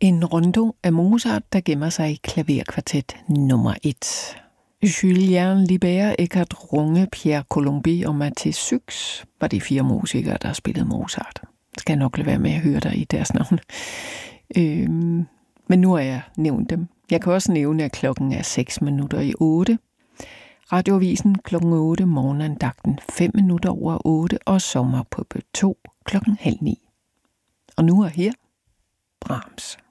En rondo af Mozart, der gemmer sig i klaverkvartet nummer 1. Julien Libert, Eckhart Runge, Pierre Colombi og Mathieu Sucks var de 4 musikere, der spillede Mozart. Skal jeg nok lade være med at høre dig i deres navn. Men nu har jeg nævnt dem. Jeg kan også nævne, at klokken er 8:06. Radioavisen klokken 8, morgenandagten 8:05 og sommer på B2 klokken 8:30. Og nu er her Brahms.